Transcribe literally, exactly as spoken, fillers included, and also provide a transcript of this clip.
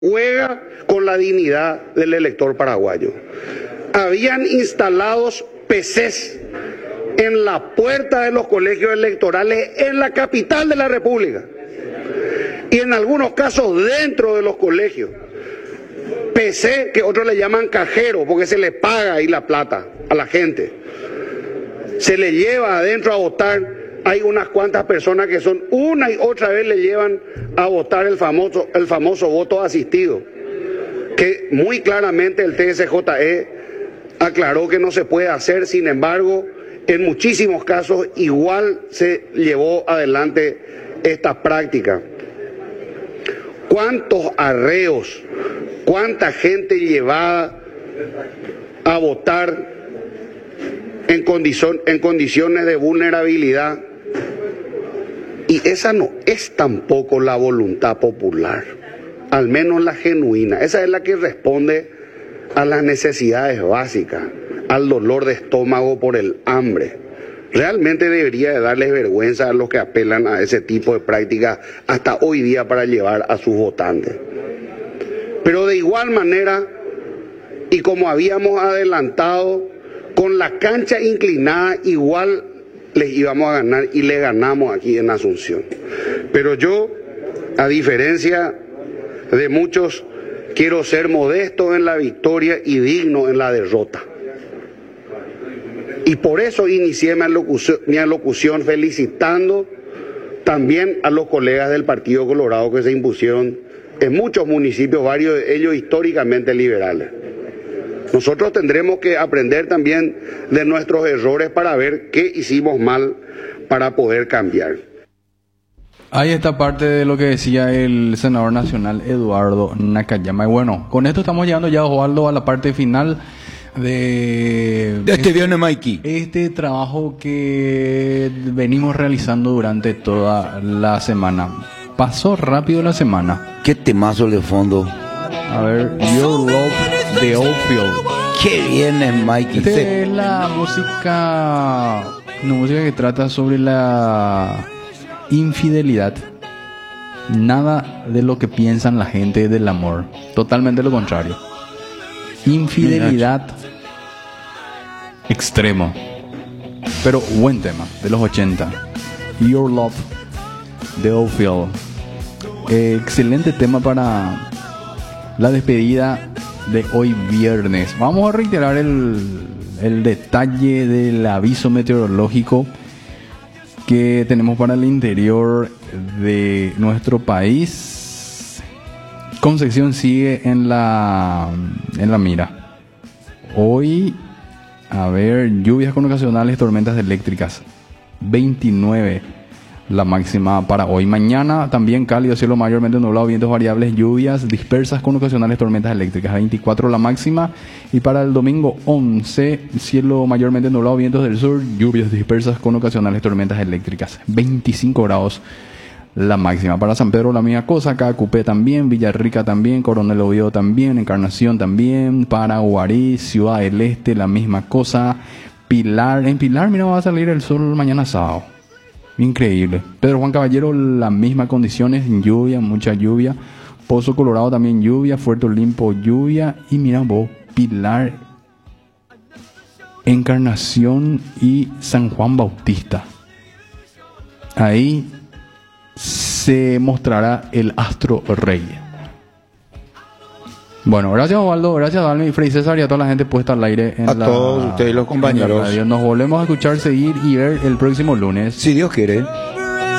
juega con la dignidad del elector paraguayo. Habían instalados P Cs en la puerta de los colegios electorales en la capital de la República y en algunos casos dentro de los colegios. P C que otros le llaman cajero porque se le paga ahí la plata a la gente. Se le lleva adentro a votar. Hay unas cuantas personas que son una y otra vez le llevan a votar el famoso, el famoso voto asistido, que muy claramente el T S J E aclaró que no se puede hacer. Sin embargo, en muchísimos casos igual se llevó adelante esta práctica. ¿Cuántos arreos, cuánta gente llevada a votar en, condición, en condiciones de vulnerabilidad? Y esa no es tampoco la voluntad popular, al menos la genuina. Esa es la que responde a las necesidades básicas, al dolor de estómago por el hambre. Realmente debería de darles vergüenza a los que apelan a ese tipo de prácticas hasta hoy día para llevar a sus votantes. Pero de igual manera, y como habíamos adelantado, con la cancha inclinada igual les íbamos a ganar y le ganamos aquí en Asunción. Pero yo, a diferencia de muchos, quiero ser modesto en la victoria y digno en la derrota. Y por eso inicié mi alocución, mi alocución felicitando también a los colegas del Partido Colorado que se impusieron en muchos municipios, varios de ellos históricamente liberales. Nosotros tendremos que aprender también de nuestros errores para ver qué hicimos mal para poder cambiar. Ahí está parte de lo que decía el senador nacional Eduardo Nakayama. Y bueno, con esto estamos llegando ya, Osvaldo, a la parte final de, de este viernes, Mikey. Este trabajo que venimos realizando durante toda la semana. Pasó rápido la semana. Qué temazo de fondo. A ver, Your Love de Oldfield. Qué bien es, Mikey. Esta Se... es la música, una música que trata sobre la infidelidad. Nada de lo que piensan la gente del amor. Totalmente lo contrario. Infidelidad extremo. Pero buen tema, de los ochenta. Your Love de Oldfield. Eh, excelente tema para la despedida de hoy viernes. Vamos a reiterar el, el detalle del aviso meteorológico que tenemos para el interior de nuestro país. Concepción sigue en la en la mira. Hoy, a ver, lluvias con ocasionales tormentas eléctricas. veintinueve la máxima para hoy. Mañana también cálido, cielo mayormente nublado, vientos variables, lluvias dispersas con ocasionales tormentas eléctricas. veinticuatro la máxima. Y para el domingo once, cielo mayormente nublado, vientos del sur, lluvias dispersas con ocasionales tormentas eléctricas. veinticinco grados la máxima. Para San Pedro la misma cosa, Cacupé también, Villarrica también, Coronel Oviedo también, Encarnación también, para Guarí, Ciudad del Este la misma cosa. Pilar, en Pilar mira va a salir el sol mañana sábado. Increíble. Pedro Juan Caballero, las mismas condiciones, lluvia, mucha lluvia. Pozo Colorado también lluvia. Puerto Limpo lluvia. Y mira vos, Pilar, Encarnación y San Juan Bautista. Ahí se mostrará el astro rey. Bueno, gracias Osvaldo, gracias Dalmi, Frei César y a toda la gente puesta al aire en a la, todos ustedes los compañeros. Nos volvemos a escuchar, seguir y ver el próximo lunes. Si Dios quiere.